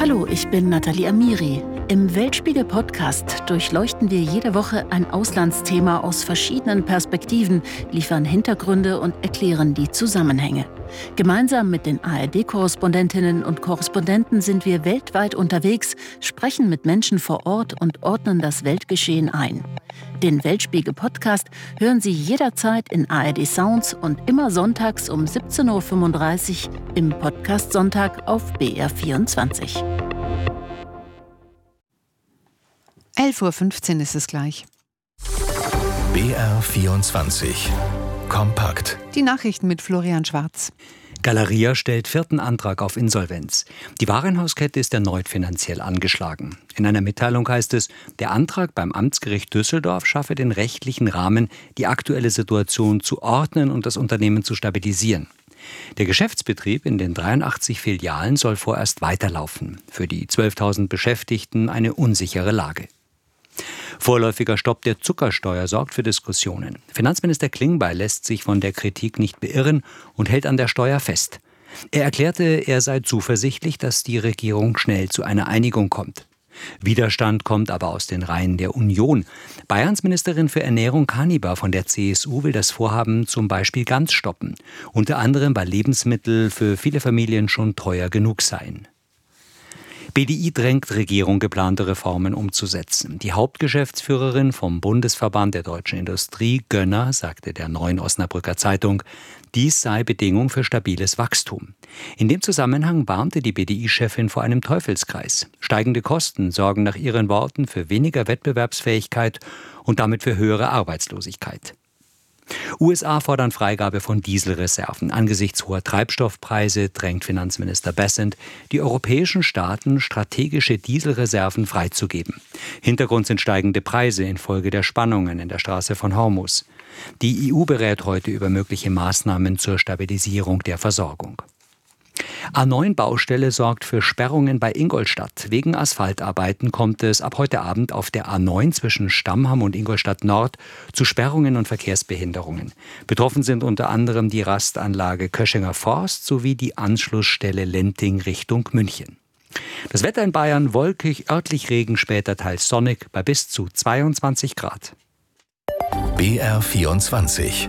Hallo, ich bin Nathalie Amiri. Im Weltspiegel-Podcast durchleuchten wir jede Woche ein Auslandsthema aus verschiedenen Perspektiven, liefern Hintergründe und erklären die Zusammenhänge. Gemeinsam mit den ARD-Korrespondentinnen und Korrespondenten sind wir weltweit unterwegs, sprechen mit Menschen vor Ort und ordnen das Weltgeschehen ein. Den Weltspiegel-Podcast hören Sie jederzeit in ARD Sounds und immer sonntags um 17.35 Uhr im Podcast Sonntag auf BR24. 11.15 Uhr ist es gleich. BR24 Kompakt. Die Nachrichten mit Florian Schwarz. Galeria stellt vierten Antrag auf Insolvenz. Die Warenhauskette ist erneut finanziell angeschlagen. In einer Mitteilung heißt es, der Antrag beim Amtsgericht Düsseldorf schaffe den rechtlichen Rahmen, die aktuelle Situation zu ordnen und das Unternehmen zu stabilisieren. Der Geschäftsbetrieb in den 83 Filialen soll vorerst weiterlaufen. Für die 12.000 Beschäftigten eine unsichere Lage. Vorläufiger Stopp der Zuckersteuer sorgt für Diskussionen. Finanzminister Klingbeil lässt sich von der Kritik nicht beirren und hält an der Steuer fest. Er erklärte, er sei zuversichtlich, dass die Regierung schnell zu einer Einigung kommt. Widerstand kommt aber aus den Reihen der Union. Bayerns Ministerin für Ernährung Kanibar von der CSU will das Vorhaben zum Beispiel ganz stoppen. Unter anderem, weil Lebensmittel für viele Familien schon teuer genug seien. BDI drängt Regierung, geplante Reformen umzusetzen. Die Hauptgeschäftsführerin vom Bundesverband der deutschen Industrie, Gönner, sagte der Neuen Osnabrücker Zeitung, dies sei Bedingung für stabiles Wachstum. In dem Zusammenhang warnte die BDI-Chefin vor einem Teufelskreis. Steigende Kosten sorgen nach ihren Worten für weniger Wettbewerbsfähigkeit und damit für höhere Arbeitslosigkeit. USA fordern Freigabe von Dieselreserven. Angesichts hoher Treibstoffpreise drängt Finanzminister Bessent, die europäischen Staaten strategische Dieselreserven freizugeben. Hintergrund sind steigende Preise infolge der Spannungen in der Straße von Hormuz. Die EU berät heute über mögliche Maßnahmen zur Stabilisierung der Versorgung. A9-Baustelle sorgt für Sperrungen bei Ingolstadt. Wegen Asphaltarbeiten kommt es ab heute Abend auf der A9 zwischen Stammham und Ingolstadt Nord zu Sperrungen und Verkehrsbehinderungen. Betroffen sind unter anderem die Rastanlage Köschinger Forst sowie die Anschlussstelle Lenting Richtung München. Das Wetter in Bayern wolkig, örtlich Regen, später teils sonnig bei bis zu 22 Grad. BR24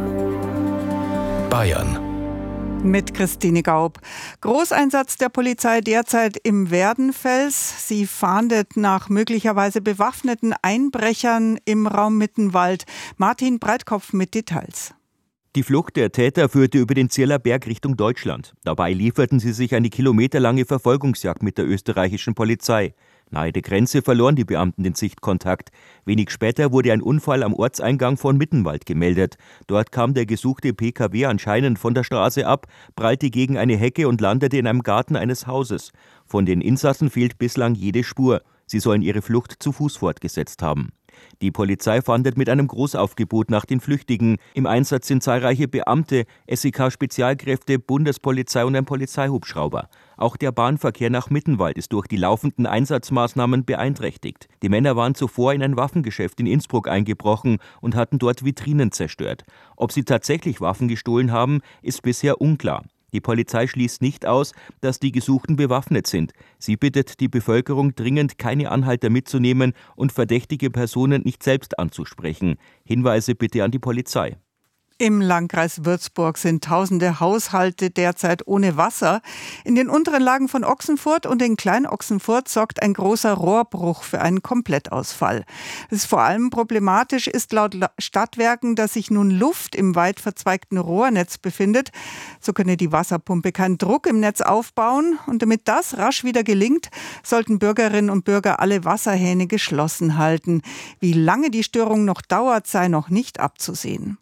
Bayern. Mit Christine Gaub. Großeinsatz der Polizei derzeit im Werdenfels. Sie fahndet nach möglicherweise bewaffneten Einbrechern im Raum Mittenwald. Martin Breitkopf mit Details. Die Flucht der Täter führte über den Zierler Berg Richtung Deutschland. Dabei lieferten sie sich eine kilometerlange Verfolgungsjagd mit der österreichischen Polizei. Nahe der Grenze verloren die Beamten den Sichtkontakt. Wenig später wurde ein Unfall am Ortseingang von Mittenwald gemeldet. Dort kam der gesuchte PKW anscheinend von der Straße ab, prallte gegen eine Hecke und landete in einem Garten eines Hauses. Von den Insassen fehlt bislang jede Spur. Sie sollen ihre Flucht zu Fuß fortgesetzt haben. Die Polizei fahndet mit einem Großaufgebot nach den Flüchtigen. Im Einsatz sind zahlreiche Beamte, SEK-Spezialkräfte, Bundespolizei und ein Polizeihubschrauber. Auch der Bahnverkehr nach Mittenwald ist durch die laufenden Einsatzmaßnahmen beeinträchtigt. Die Männer waren zuvor in ein Waffengeschäft in Innsbruck eingebrochen und hatten dort Vitrinen zerstört. Ob sie tatsächlich Waffen gestohlen haben, ist bisher unklar. Die Polizei schließt nicht aus, dass die Gesuchten bewaffnet sind. Sie bittet die Bevölkerung dringend, keine Anhalter mitzunehmen und verdächtige Personen nicht selbst anzusprechen. Hinweise bitte an die Polizei. Im Landkreis Würzburg sind tausende Haushalte derzeit ohne Wasser. In den unteren Lagen von Ochsenfurt und in Klein-Ochsenfurt sorgt ein großer Rohrbruch für einen Komplettausfall. Das ist vor allem problematisch ist laut Stadtwerken, dass sich nun Luft im weit verzweigten Rohrnetz befindet. So könne die Wasserpumpe keinen Druck im Netz aufbauen. Und damit das rasch wieder gelingt, sollten Bürgerinnen und Bürger alle Wasserhähne geschlossen halten. Wie lange die Störung noch dauert, sei noch nicht abzusehen.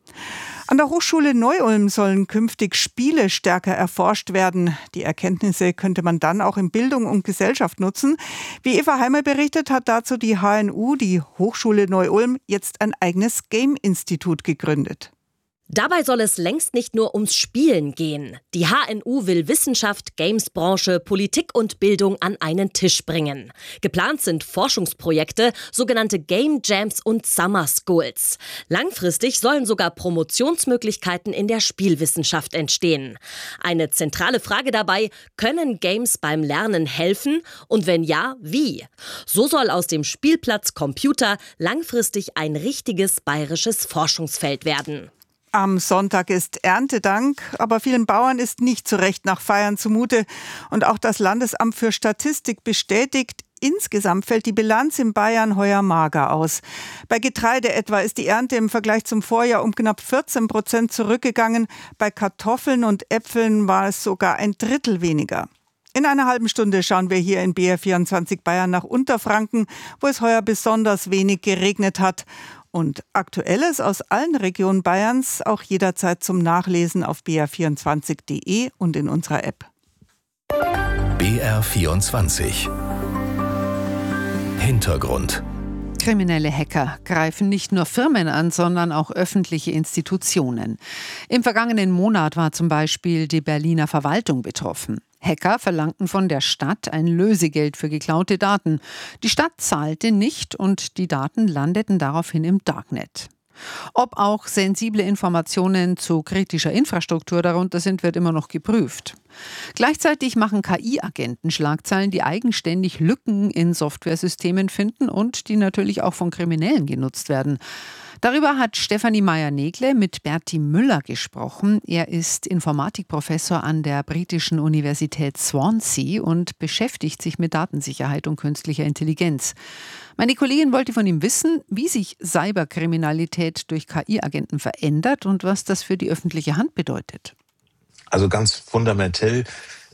An der Hochschule Neu-Ulm sollen künftig Spiele stärker erforscht werden. Die Erkenntnisse könnte man dann auch in Bildung und Gesellschaft nutzen. Wie Eva Heimer berichtet, hat dazu die HNU, die Hochschule Neu-Ulm, jetzt ein eigenes Game-Institut gegründet. Dabei soll es längst nicht nur ums Spielen gehen. Die HNU will Wissenschaft, Gamesbranche, Politik und Bildung an einen Tisch bringen. Geplant sind Forschungsprojekte, sogenannte Game Jams und Summer Schools. Langfristig sollen sogar Promotionsmöglichkeiten in der Spielwissenschaft entstehen. Eine zentrale Frage dabei: Können Games beim Lernen helfen? Und wenn ja, wie? So soll aus dem Spielplatz Computer langfristig ein richtiges bayerisches Forschungsfeld werden. Am Sonntag ist Erntedank, aber vielen Bauern ist nicht so recht nach Feiern zumute. Und auch das Landesamt für Statistik bestätigt, insgesamt fällt die Bilanz in Bayern heuer mager aus. Bei Getreide etwa ist die Ernte im Vergleich zum Vorjahr um knapp 14% zurückgegangen. Bei Kartoffeln und Äpfeln war es sogar ein Drittel weniger. In einer halben Stunde schauen wir hier in BR24 Bayern nach Unterfranken, wo es heuer besonders wenig geregnet hat. Und Aktuelles aus allen Regionen Bayerns auch jederzeit zum Nachlesen auf br24.de und in unserer App. BR24 Hintergrund. Kriminelle Hacker greifen nicht nur Firmen an, sondern auch öffentliche Institutionen. Im vergangenen Monat war zum Beispiel die Berliner Verwaltung betroffen. Hacker verlangten von der Stadt ein Lösegeld für geklaute Daten. Die Stadt zahlte nicht und die Daten landeten daraufhin im Darknet. Ob auch sensible Informationen zu kritischer Infrastruktur darunter sind, wird immer noch geprüft. Gleichzeitig machen KI-Agenten Schlagzeilen, die eigenständig Lücken in Softwaresystemen finden und die natürlich auch von Kriminellen genutzt werden. Darüber hat Stefanie Meyer-Negle mit Berti Müller gesprochen. Er ist Informatikprofessor an der britischen Universität Swansea und beschäftigt sich mit Datensicherheit und künstlicher Intelligenz. Meine Kollegin wollte von ihm wissen, wie sich Cyberkriminalität durch KI-Agenten verändert und was das für die öffentliche Hand bedeutet. Also ganz fundamentell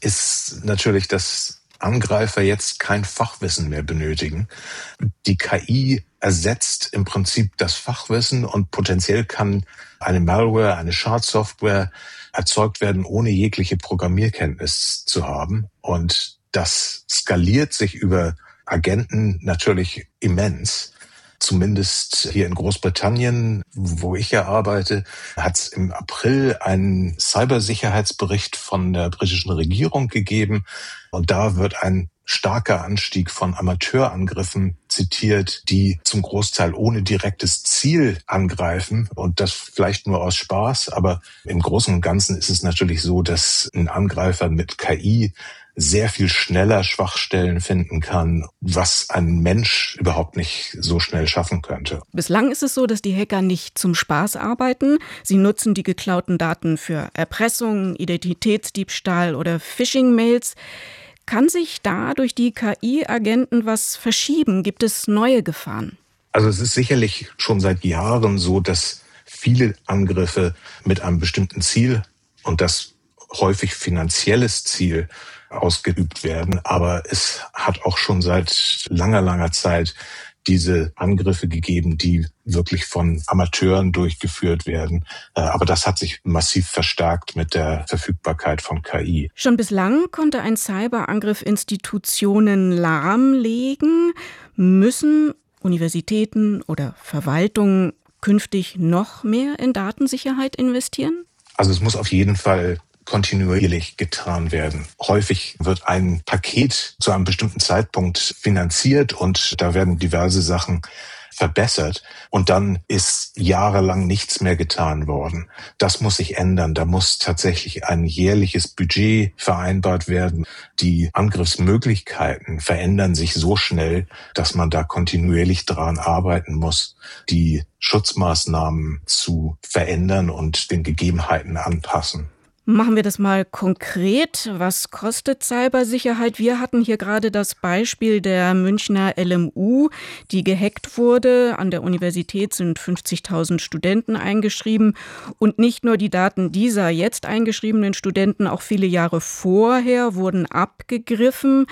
ist natürlich, dass Angreifer jetzt kein Fachwissen mehr benötigen. Die KI ersetzt im Prinzip das Fachwissen und potenziell kann eine Malware, eine Schadsoftware erzeugt werden, ohne jegliche Programmierkenntnis zu haben. Und das skaliert sich über Agenten natürlich immens. Zumindest hier in Großbritannien, wo ich ja arbeite, hat es im April einen Cybersicherheitsbericht von der britischen Regierung gegeben. Und da wird ein starker Anstieg von Amateurangriffen zitiert, die zum Großteil ohne direktes Ziel angreifen und das vielleicht nur aus Spaß. Aber im Großen und Ganzen ist es natürlich so, dass ein Angreifer mit KI sehr viel schneller Schwachstellen finden kann, was ein Mensch überhaupt nicht so schnell schaffen könnte. Bislang ist es so, dass die Hacker nicht zum Spaß arbeiten. Sie nutzen die geklauten Daten für Erpressung, Identitätsdiebstahl oder Phishing-Mails. Kann sich da durch die KI-Agenten was verschieben? Gibt es neue Gefahren? Also es ist sicherlich schon seit Jahren so, dass viele Angriffe mit einem bestimmten Ziel und das häufig finanzielles Ziel ausgeübt werden. Aber es hat auch schon seit langer Zeit diese Angriffe gegeben, die wirklich von Amateuren durchgeführt werden. Aber das hat sich massiv verstärkt mit der Verfügbarkeit von KI. Schon bislang konnte ein Cyberangriff Institutionen lahmlegen. Müssen Universitäten oder Verwaltungen künftig noch mehr in Datensicherheit investieren? Also es muss auf jeden Fall kontinuierlich getan werden. Häufig wird ein Paket zu einem bestimmten Zeitpunkt finanziert und da werden diverse Sachen verbessert und dann ist jahrelang nichts mehr getan worden. Das muss sich ändern. Da muss tatsächlich ein jährliches Budget vereinbart werden. Die Angriffsmöglichkeiten verändern sich so schnell, dass man da kontinuierlich daran arbeiten muss, die Schutzmaßnahmen zu verändern und den Gegebenheiten anpassen. Machen wir das mal konkret. Was kostet Cybersicherheit? Wir hatten hier gerade das Beispiel der Münchner LMU, die gehackt wurde. An der Universität sind 50.000 Studenten eingeschrieben. Und nicht nur die Daten dieser jetzt eingeschriebenen Studenten, auch viele Jahre vorher wurden abgegriffen.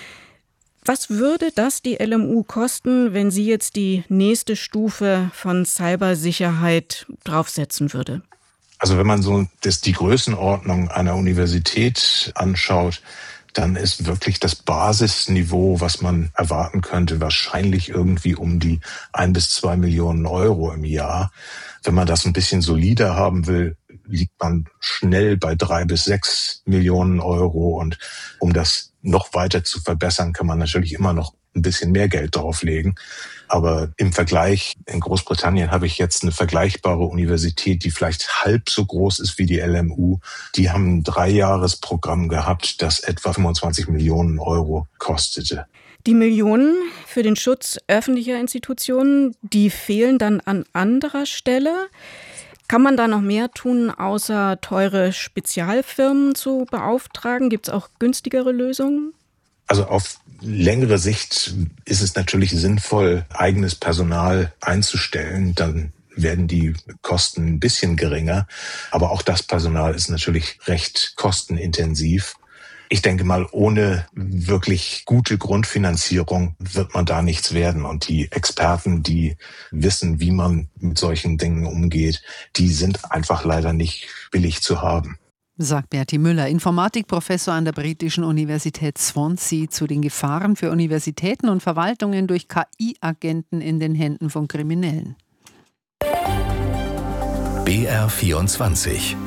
Was würde das die LMU kosten, wenn sie jetzt die nächste Stufe von Cybersicherheit draufsetzen würde? Also wenn man so die Größenordnung einer Universität anschaut, dann ist wirklich das Basisniveau, was man erwarten könnte, wahrscheinlich irgendwie um die 1 bis 2 Millionen Euro im Jahr. Wenn man das ein bisschen solider haben will, liegt man schnell bei 3 bis 6 Millionen Euro. Und um das noch weiter zu verbessern, kann man natürlich immer noch ein bisschen mehr Geld drauflegen. Aber im Vergleich, in Großbritannien habe ich jetzt eine vergleichbare Universität, die vielleicht halb so groß ist wie die LMU. Die haben ein 3-Jahres-Programm gehabt, das etwa 25 Millionen Euro kostete. Die Millionen für den Schutz öffentlicher Institutionen, die fehlen dann an anderer Stelle. Kann man da noch mehr tun, außer teure Spezialfirmen zu beauftragen? Gibt es auch günstigere Lösungen? Also auf längere Sicht ist es natürlich sinnvoll, eigenes Personal einzustellen. Dann werden die Kosten ein bisschen geringer. Aber auch das Personal ist natürlich recht kostenintensiv. Ich denke mal, ohne wirklich gute Grundfinanzierung wird man da nichts werden. Und die Experten, die wissen, wie man mit solchen Dingen umgeht, die sind einfach leider nicht billig zu haben. Sagt Berti Müller, Informatikprofessor an der britischen Universität Swansea, zu den Gefahren für Universitäten und Verwaltungen durch KI-Agenten in den Händen von Kriminellen. BR24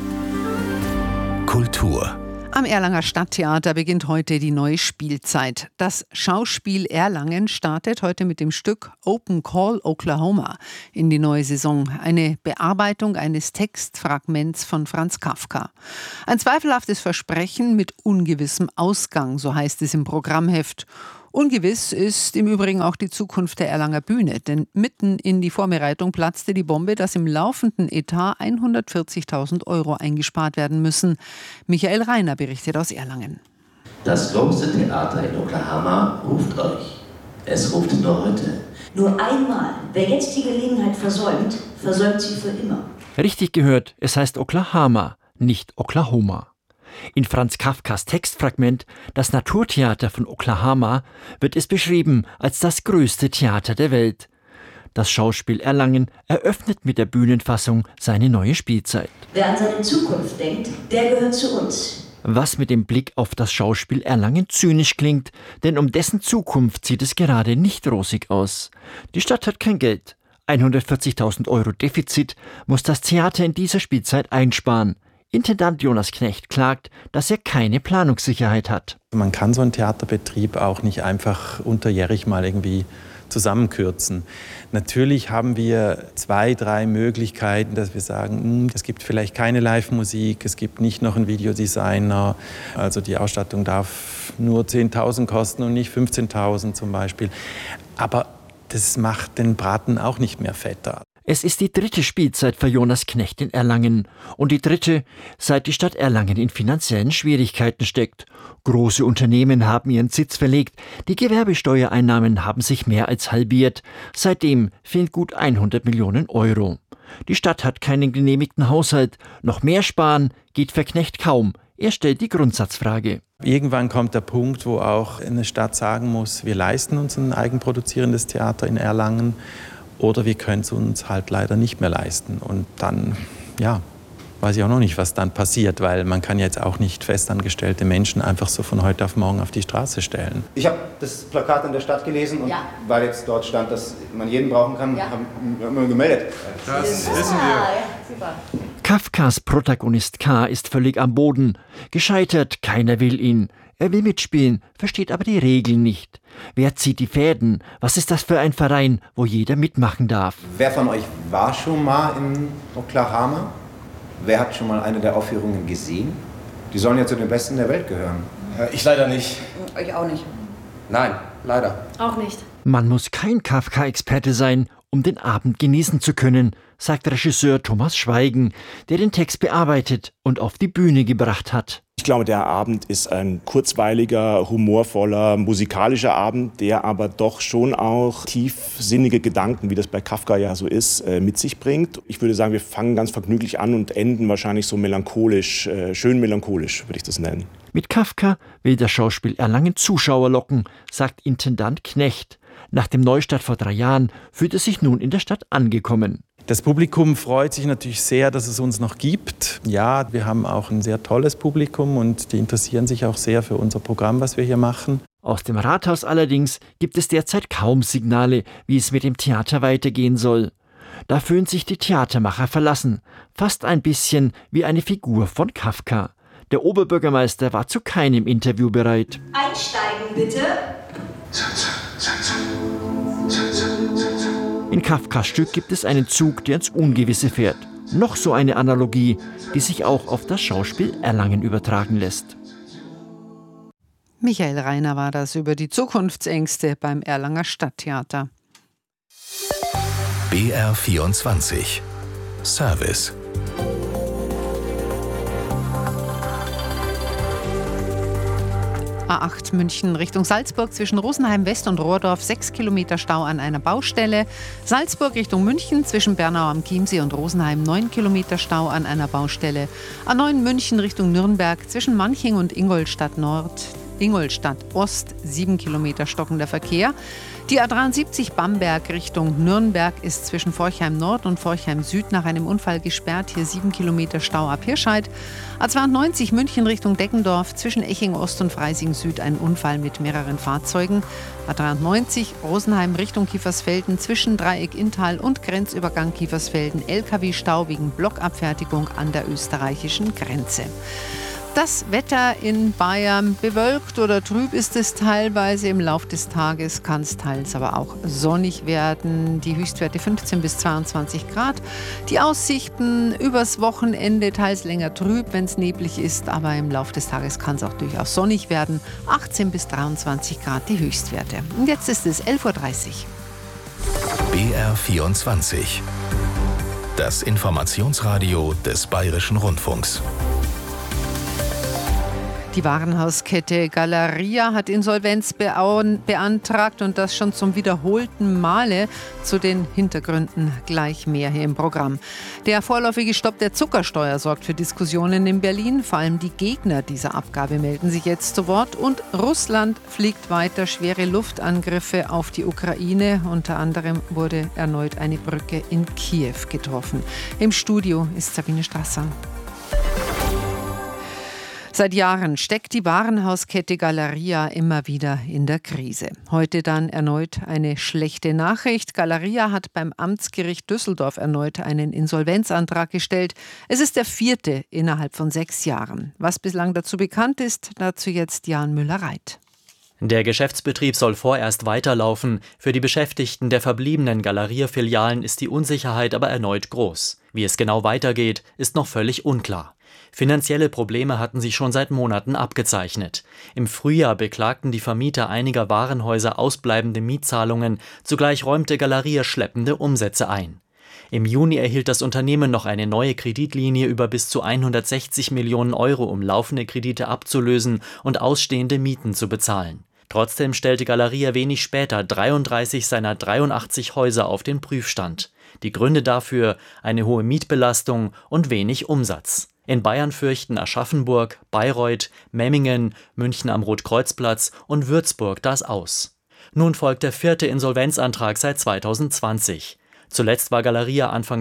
Kultur. Am Erlanger Stadttheater beginnt heute die neue Spielzeit. Das Schauspiel Erlangen startet heute mit dem Stück Open Call Oklahoma in die neue Saison. Eine Bearbeitung eines Textfragments von Franz Kafka. Ein zweifelhaftes Versprechen mit ungewissem Ausgang, so heißt es im Programmheft. Ungewiss ist im Übrigen auch die Zukunft der Erlanger Bühne, denn mitten in die Vorbereitung platzte die Bombe, dass im laufenden Etat 140.000 Euro eingespart werden müssen. Michael Reiner berichtet aus Erlangen. Das große Theater in Oklahoma ruft euch. Es ruft nur heute. Nur einmal. Wer jetzt die Gelegenheit versäumt, versäumt sie für immer. Richtig gehört, es heißt Oklahoma, nicht Oklahoma. In Franz Kafkas Textfragment »Das Naturtheater von Oklahoma« wird es beschrieben als das größte Theater der Welt. Das Schauspiel Erlangen eröffnet mit der Bühnenfassung seine neue Spielzeit. Wer an seine Zukunft denkt, der gehört zu uns. Was mit dem Blick auf das Schauspiel Erlangen zynisch klingt, denn um dessen Zukunft sieht es gerade nicht rosig aus. Die Stadt hat kein Geld. 140.000 Euro Defizit muss das Theater in dieser Spielzeit einsparen. Intendant Jonas Knecht klagt, dass er keine Planungssicherheit hat. Man kann so einen Theaterbetrieb auch nicht einfach unterjährig mal irgendwie zusammenkürzen. Natürlich haben wir 2, 3 Möglichkeiten, dass wir sagen, es gibt vielleicht keine Live-Musik, es gibt nicht noch einen Videodesigner, also die Ausstattung darf nur 10.000 kosten und nicht 15.000 zum Beispiel. Aber das macht den Braten auch nicht mehr fetter. Es ist die 3. Spielzeit für Jonas Knecht in Erlangen und die 3., seit die Stadt Erlangen in finanziellen Schwierigkeiten steckt. Große Unternehmen haben ihren Sitz verlegt, die Gewerbesteuereinnahmen haben sich mehr als halbiert. Seitdem fehlen gut 100 Millionen Euro. Die Stadt hat keinen genehmigten Haushalt. Noch mehr sparen geht für Knecht kaum. Er stellt die Grundsatzfrage. Irgendwann kommt der Punkt, wo auch eine Stadt sagen muss, wir leisten uns ein eigenproduzierendes Theater in Erlangen. Oder wir können es uns halt leider nicht mehr leisten. Und dann, weiß ich auch noch nicht, was dann passiert, weil man kann jetzt auch nicht festangestellte Menschen einfach so von heute auf morgen auf die Straße stellen. Ich habe das Plakat in der Stadt gelesen und weil jetzt dort stand, dass man jeden brauchen kann, haben wir gemeldet. Das wissen wir. Kafkas Protagonist K. ist völlig am Boden. Gescheitert, keiner will ihn. Er will mitspielen, versteht aber die Regeln nicht. Wer zieht die Fäden? Was ist das für ein Verein, wo jeder mitmachen darf? Wer von euch war schon mal in Oklahoma? Wer hat schon mal eine der Aufführungen gesehen? Die sollen ja zu den Besten der Welt gehören. Ich leider nicht. Ich auch nicht. Nein, leider. Auch nicht. Man muss kein Kafka-Experte sein, um den Abend genießen zu können, sagt Regisseur Thomas Schweigen, der den Text bearbeitet und auf die Bühne gebracht hat. Ich glaube, der Abend ist ein kurzweiliger, humorvoller, musikalischer Abend, der aber doch schon auch tiefsinnige Gedanken, wie das bei Kafka ja so ist, mit sich bringt. Ich würde sagen, wir fangen ganz vergnüglich an und enden wahrscheinlich so melancholisch, schön melancholisch, würde ich das nennen. Mit Kafka will das Schauspiel Erlangen Zuschauer locken, sagt Intendant Knecht. Nach dem Neustart vor 3 Jahren fühlt er sich nun in der Stadt angekommen. Das Publikum freut sich natürlich sehr, dass es uns noch gibt. Ja, wir haben auch ein sehr tolles Publikum und die interessieren sich auch sehr für unser Programm, was wir hier machen. Aus dem Rathaus allerdings gibt es derzeit kaum Signale, wie es mit dem Theater weitergehen soll. Da fühlen sich die Theatermacher verlassen, fast ein bisschen wie eine Figur von Kafka. Der Oberbürgermeister war zu keinem Interview bereit. Einsteigen bitte. In Kafkas Stück gibt es einen Zug, der ins Ungewisse fährt. Noch so eine Analogie, die sich auch auf das Schauspiel Erlangen übertragen lässt. Michael Reiner war das über die Zukunftsängste beim Erlanger Stadttheater. BR24 Service. A8 München Richtung Salzburg zwischen Rosenheim West und Rohrdorf 6 Kilometer Stau an einer Baustelle. Salzburg Richtung München zwischen Bernau am Chiemsee und Rosenheim 9 Kilometer Stau an einer Baustelle. A9 München Richtung Nürnberg zwischen Manching und Ingolstadt Ost 7 Kilometer stockender Verkehr. Die A73 Bamberg Richtung Nürnberg ist zwischen Forchheim Nord und Forchheim Süd nach einem Unfall gesperrt. Hier 7 Kilometer Stau ab Hirscheid. A92 München Richtung Deggendorf zwischen Eching Ost und Freising Süd ein Unfall mit mehreren Fahrzeugen. A93 Rosenheim Richtung Kiefersfelden zwischen Dreieck Inntal und Grenzübergang Kiefersfelden LKW-Stau wegen Blockabfertigung an der österreichischen Grenze. Das Wetter in Bayern, bewölkt oder trüb ist es teilweise. Im Laufe des Tages kann es teils aber auch sonnig werden. Die Höchstwerte 15 bis 22 Grad. Die Aussichten übers Wochenende teils länger trüb, wenn es neblig ist. Aber im Laufe des Tages kann es auch durchaus sonnig werden. 18 bis 23 Grad die Höchstwerte. Und jetzt ist es 11.30 Uhr. BR24. Das Informationsradio des Bayerischen Rundfunks. Die Warenhauskette Galeria hat Insolvenz beantragt und das schon zum wiederholten Male. Zu den Hintergründen gleich mehr hier im Programm. Der vorläufige Stopp der Zuckersteuer sorgt für Diskussionen in Berlin. Vor allem die Gegner dieser Abgabe melden sich jetzt zu Wort. Und Russland fliegt weiter schwere Luftangriffe auf die Ukraine. Unter anderem wurde erneut eine Brücke in Kiew getroffen. Im Studio ist Sabine Strasser. Seit Jahren steckt die Warenhauskette Galeria immer wieder in der Krise. Heute dann erneut eine schlechte Nachricht. Galeria hat beim Amtsgericht Düsseldorf erneut einen Insolvenzantrag gestellt. Es ist der 4. innerhalb von 6 Jahren. Was bislang dazu bekannt ist, dazu jetzt Jan Müller-Reit. Der Geschäftsbetrieb soll vorerst weiterlaufen. Für die Beschäftigten der verbliebenen Galeria-Filialen ist die Unsicherheit aber erneut groß. Wie es genau weitergeht, ist noch völlig unklar. Finanzielle Probleme hatten sich schon seit Monaten abgezeichnet. Im Frühjahr beklagten die Vermieter einiger Warenhäuser ausbleibende Mietzahlungen, zugleich räumte Galeria schleppende Umsätze ein. Im Juni erhielt das Unternehmen noch eine neue Kreditlinie über bis zu 160 Millionen Euro, um laufende Kredite abzulösen und ausstehende Mieten zu bezahlen. Trotzdem stellte Galeria wenig später 33 seiner 83 Häuser auf den Prüfstand. Die Gründe dafür: eine hohe Mietbelastung und wenig Umsatz. In Bayern fürchten Aschaffenburg, Bayreuth, Memmingen, München am Rotkreuzplatz und Würzburg das aus. Nun folgt der 4. Insolvenzantrag seit 2020. Zuletzt war Galeria Anfang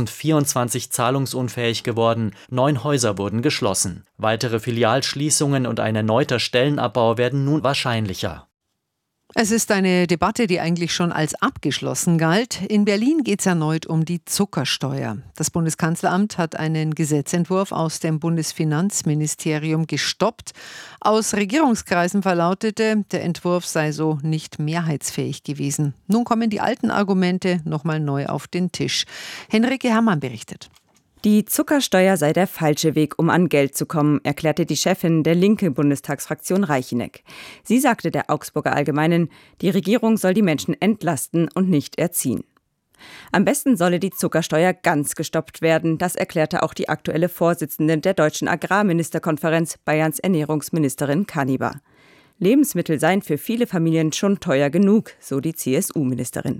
2024 zahlungsunfähig geworden, 9 Häuser wurden geschlossen. Weitere Filialschließungen und ein erneuter Stellenabbau werden nun wahrscheinlicher. Es ist eine Debatte, die eigentlich schon als abgeschlossen galt. In Berlin geht es erneut um die Zuckersteuer. Das Bundeskanzleramt hat einen Gesetzentwurf aus dem Bundesfinanzministerium gestoppt. Aus Regierungskreisen verlautete, der Entwurf sei so nicht mehrheitsfähig gewesen. Nun kommen die alten Argumente nochmal neu auf den Tisch. Henrike Herrmann berichtet. Die Zuckersteuer sei der falsche Weg, um an Geld zu kommen, erklärte die Chefin der linken Bundestagsfraktion Reicheneck. Sie sagte der Augsburger Allgemeinen, die Regierung soll die Menschen entlasten und nicht erziehen. Am besten solle die Zuckersteuer ganz gestoppt werden, das erklärte auch die aktuelle Vorsitzende der Deutschen Agrarministerkonferenz, Bayerns Ernährungsministerin Kanibar. Lebensmittel seien für viele Familien schon teuer genug, so die CSU-Ministerin.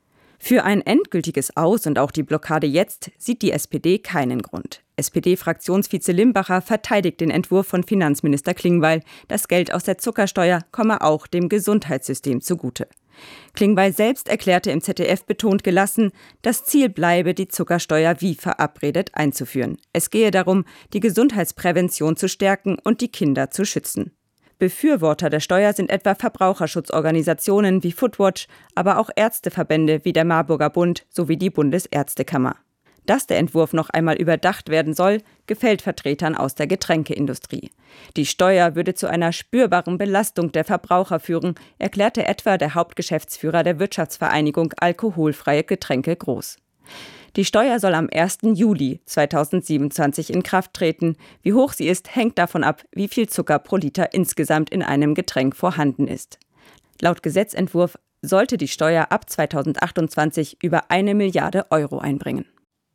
Für ein endgültiges Aus und auch die Blockade jetzt sieht die SPD keinen Grund. SPD-Fraktionsvize Limbacher verteidigt den Entwurf von Finanzminister Klingbeil. Das Geld aus der Zuckersteuer komme auch dem Gesundheitssystem zugute. Klingbeil selbst erklärte im ZDF betont gelassen, das Ziel bleibe, die Zuckersteuer wie verabredet einzuführen. Es gehe darum, die Gesundheitsprävention zu stärken und die Kinder zu schützen. Befürworter der Steuer sind etwa Verbraucherschutzorganisationen wie Foodwatch, aber auch Ärzteverbände wie der Marburger Bund sowie die Bundesärztekammer. Dass der Entwurf noch einmal überdacht werden soll, gefällt Vertretern aus der Getränkeindustrie. Die Steuer würde zu einer spürbaren Belastung der Verbraucher führen, erklärte etwa der Hauptgeschäftsführer der Wirtschaftsvereinigung Alkoholfreie Getränke Groß. Die Steuer soll am 1. Juli 2027 in Kraft treten. Wie hoch sie ist, hängt davon ab, wie viel Zucker pro Liter insgesamt in einem Getränk vorhanden ist. Laut Gesetzentwurf sollte die Steuer ab 2028 über 1 Milliarde Euro einbringen.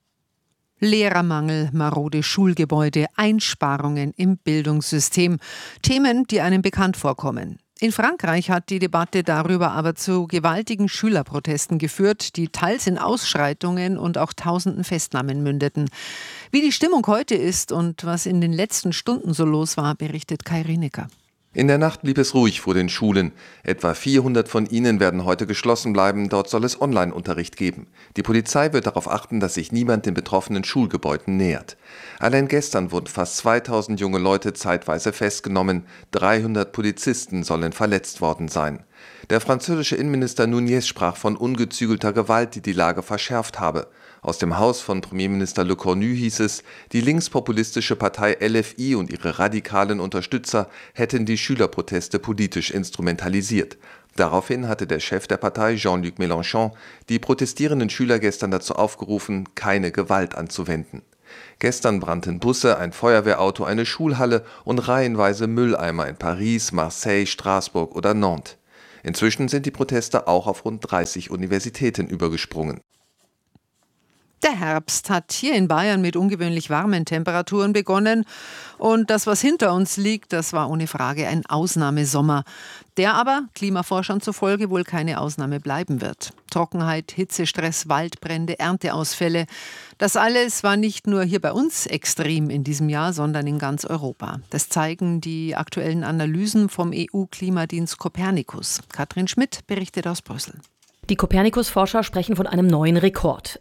Lehrermangel, marode Schulgebäude, Einsparungen im Bildungssystem. Themen, die einem bekannt vorkommen. In Frankreich hat die Debatte darüber aber zu gewaltigen Schülerprotesten geführt, die teils in Ausschreitungen und auch tausenden Festnahmen mündeten. Wie die Stimmung heute ist und was in den letzten Stunden so los war, berichtet Kai Rinecker. In der Nacht blieb es ruhig vor den Schulen. Etwa 400 von ihnen werden heute geschlossen bleiben. Dort soll es Online-Unterricht geben. Die Polizei wird darauf achten, dass sich niemand den betroffenen Schulgebäuden nähert. Allein gestern wurden fast 2000 junge Leute zeitweise festgenommen. 300 Polizisten sollen verletzt worden sein. Der französische Innenminister Nunez sprach von ungezügelter Gewalt, die die Lage verschärft habe. Aus dem Haus von Premierminister Le Cornu hieß es, die linkspopulistische Partei LFI und ihre radikalen Unterstützer hätten die Schülerproteste politisch instrumentalisiert. Daraufhin hatte der Chef der Partei, Jean-Luc Mélenchon, die protestierenden Schüler gestern dazu aufgerufen, keine Gewalt anzuwenden. Gestern brannten Busse, ein Feuerwehrauto, eine Schulhalle und reihenweise Mülleimer in Paris, Marseille, Straßburg oder Nantes. Inzwischen sind die Proteste auch auf rund 30 Universitäten übergesprungen. Der Herbst hat hier in Bayern mit ungewöhnlich warmen Temperaturen begonnen. Und das, was hinter uns liegt, das war ohne Frage ein Ausnahmesommer, der aber Klimaforschern zufolge wohl keine Ausnahme bleiben wird. Trockenheit, Hitzestress, Waldbrände, Ernteausfälle. Das alles war nicht nur hier bei uns extrem in diesem Jahr, sondern in ganz Europa. Das zeigen die aktuellen Analysen vom EU-Klimadienst Copernicus. Katrin Schmidt berichtet aus Brüssel. Die Copernicus-Forscher sprechen von einem neuen Rekord.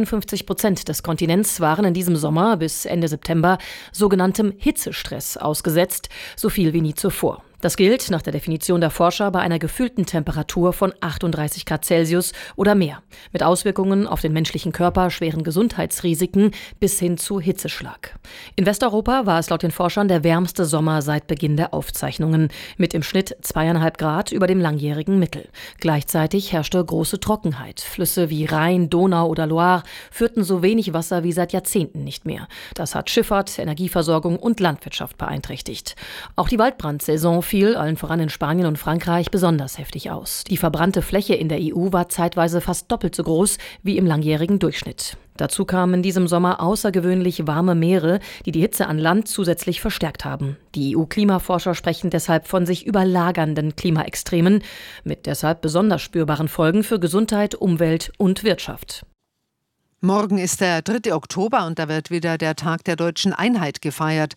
52% des Kontinents waren in diesem Sommer bis Ende September sogenanntem Hitzestress ausgesetzt, so viel wie nie zuvor. Das gilt nach der Definition der Forscher bei einer gefühlten Temperatur von 38 Grad Celsius oder mehr, mit Auswirkungen auf den menschlichen Körper, schweren Gesundheitsrisiken bis hin zu Hitzeschlag. In Westeuropa war es laut den Forschern der wärmste Sommer seit Beginn der Aufzeichnungen, mit im Schnitt 2,5 Grad über dem langjährigen Mittel. Gleichzeitig herrschte große Trockenheit. Flüsse wie Rhein, Donau oder Loire führten so wenig Wasser wie seit Jahrzehnten nicht mehr. Das hat Schifffahrt, Energieversorgung und Landwirtschaft beeinträchtigt. Auch die Waldbrandsaison fiel, allen voran in Spanien und Frankreich, besonders heftig aus. Die verbrannte Fläche in der EU war zeitweise fast doppelt so groß wie im langjährigen Durchschnitt. Dazu kamen in diesem Sommer außergewöhnlich warme Meere, die die Hitze an Land zusätzlich verstärkt haben. Die EU-Klimaforscher sprechen deshalb von sich überlagernden Klimaextremen mit deshalb besonders spürbaren Folgen für Gesundheit, Umwelt und Wirtschaft. Morgen ist der 3. Oktober und da wird wieder der Tag der deutschen Einheit gefeiert.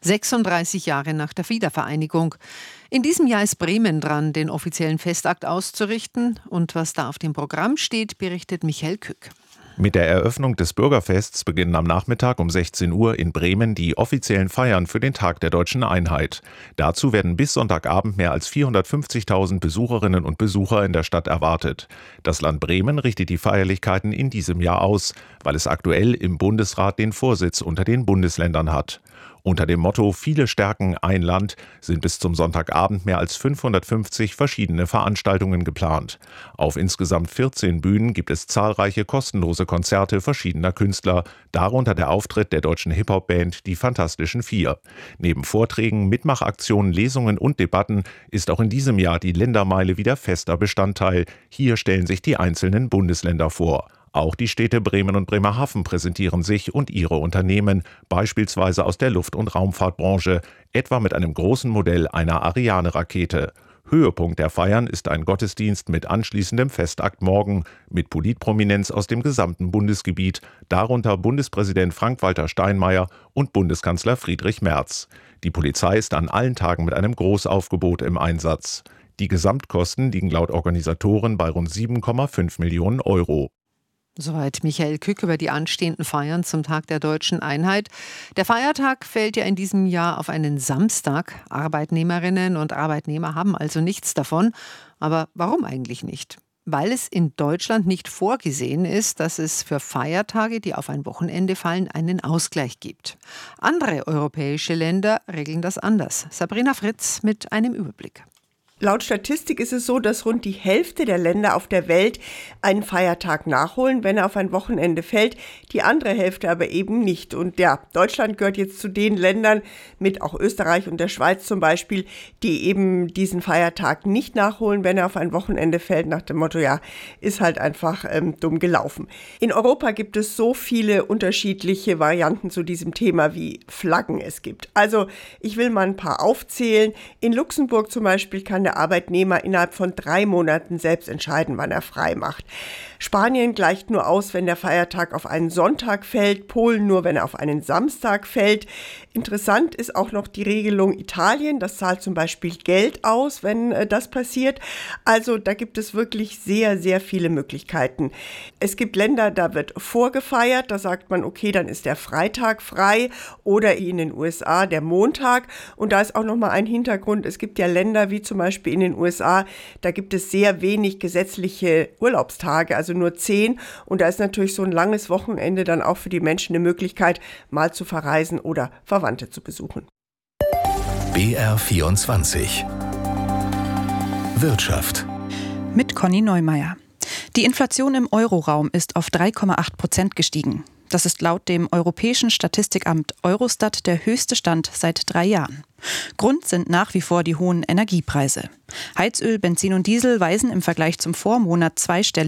36 Jahre nach der Wiedervereinigung. In diesem Jahr ist Bremen dran, den offiziellen Festakt auszurichten. Und was da auf dem Programm steht, berichtet Michael Kück. Mit der Eröffnung des Bürgerfests beginnen am Nachmittag um 16 Uhr in Bremen die offiziellen Feiern für den Tag der deutschen Einheit. Dazu werden bis Sonntagabend mehr als 450.000 Besucherinnen und Besucher in der Stadt erwartet. Das Land Bremen richtet die Feierlichkeiten in diesem Jahr aus, weil es aktuell im Bundesrat den Vorsitz unter den Bundesländern hat. Unter dem Motto »Viele stärken ein Land« sind bis zum Sonntagabend mehr als 550 verschiedene Veranstaltungen geplant. Auf insgesamt 14 Bühnen gibt es zahlreiche kostenlose Konzerte verschiedener Künstler, darunter der Auftritt der deutschen Hip-Hop-Band Die Fantastischen Vier. Neben Vorträgen, Mitmachaktionen, Lesungen und Debatten ist auch in diesem Jahr die Ländermeile wieder fester Bestandteil. Hier stellen sich die einzelnen Bundesländer vor. Auch die Städte Bremen und Bremerhaven präsentieren sich und ihre Unternehmen, beispielsweise aus der Luft- und Raumfahrtbranche, etwa mit einem großen Modell einer Ariane-Rakete. Höhepunkt der Feiern ist ein Gottesdienst mit anschließendem Festakt morgen, mit Politprominenz aus dem gesamten Bundesgebiet, darunter Bundespräsident Frank-Walter Steinmeier und Bundeskanzler Friedrich Merz. Die Polizei ist an allen Tagen mit einem Großaufgebot im Einsatz. Die Gesamtkosten liegen laut Organisatoren bei rund 7,5 Millionen Euro. Soweit Michael Kück über die anstehenden Feiern zum Tag der Deutschen Einheit. Der Feiertag fällt ja in diesem Jahr auf einen Samstag. Arbeitnehmerinnen und Arbeitnehmer haben also nichts davon. Aber warum eigentlich nicht? Weil es in Deutschland nicht vorgesehen ist, dass es für Feiertage, die auf ein Wochenende fallen, einen Ausgleich gibt. Andere europäische Länder regeln das anders. Sabrina Fritz mit einem Überblick. Laut Statistik ist es so, dass rund die Hälfte der Länder auf der Welt einen Feiertag nachholen, wenn er auf ein Wochenende fällt, die andere Hälfte aber eben nicht. Und ja, Deutschland gehört jetzt zu den Ländern, mit auch Österreich und der Schweiz zum Beispiel, die eben diesen Feiertag nicht nachholen, wenn er auf ein Wochenende fällt, nach dem Motto, ja, ist halt einfach dumm gelaufen. In Europa gibt es so viele unterschiedliche Varianten zu diesem Thema, wie Flaggen es gibt. Also ich will mal ein paar aufzählen. In Luxemburg zum Beispiel kann der Arbeitnehmer innerhalb von 3 Monaten selbst entscheiden, wann er frei macht. Spanien gleicht nur aus, wenn der Feiertag auf einen Sonntag fällt, Polen nur, wenn er auf einen Samstag fällt. Interessant ist auch noch die Regelung Italien, das zahlt zum Beispiel Geld aus, wenn das passiert. Also da gibt es wirklich sehr, sehr viele Möglichkeiten. Es gibt Länder, da wird vorgefeiert, da sagt man, okay, dann ist der Freitag frei oder in den USA der Montag. Und da ist auch noch mal ein Hintergrund, es gibt ja Länder wie zum Beispiel in den USA, da gibt es sehr wenig gesetzliche Urlaubstage, also nur 10. Und da ist natürlich so ein langes Wochenende dann auch für die Menschen eine Möglichkeit, mal zu verreisen oder Verwandte zu besuchen. BR24 Wirtschaft mit Conny Neumeier. Die Inflation im Euroraum ist auf 3,8% gestiegen. Das ist laut dem Europäischen Statistikamt Eurostat der höchste Stand seit 3 Jahren. Grund sind nach wie vor die hohen Energiepreise. Heizöl, Benzin und Diesel weisen im Vergleich zum Vormonat zweistellig